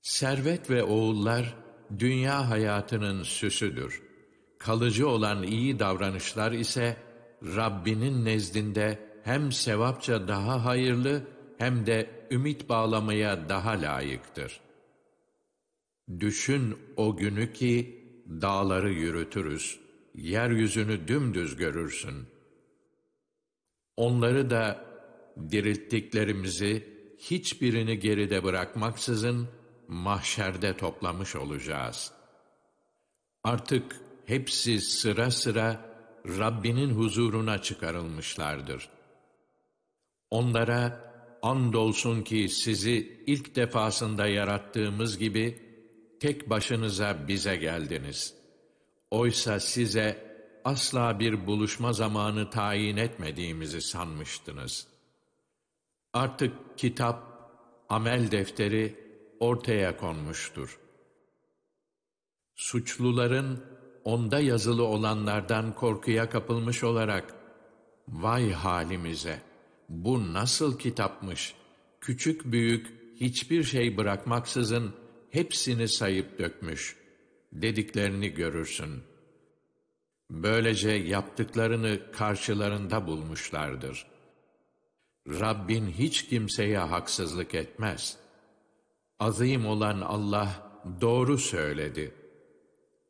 Servet ve oğullar dünya hayatının süsüdür. Kalıcı olan iyi davranışlar ise Rabbinin nezdinde hem sevapça daha hayırlı hem de ümit bağlamaya daha layıktır. Düşün o günü ki dağları yürütürüz, yeryüzünü dümdüz görürsün. Onları da dirilttiklerimizi hiçbirini geride bırakmaksızın mahşerde toplamış olacağız. Artık hepsi sıra sıra Rabbinin huzuruna çıkarılmışlardır. Onlara andolsun ki sizi ilk defasında yarattığımız gibi tek başınıza bize geldiniz. Oysa size asla bir buluşma zamanı tayin etmediğimizi sanmıştınız. Artık kitap, amel defteri ortaya konmuştur. Suçluların onda yazılı olanlardan korkuya kapılmış olarak, "Vay halimize! Bu nasıl kitapmış? Küçük büyük hiçbir şey bırakmaksızın hepsini sayıp dökmüş," dediklerini görürsün. Böylece yaptıklarını karşılarında bulmuşlardır. Rabbin hiç kimseye haksızlık etmez. Azim olan Allah doğru söyledi.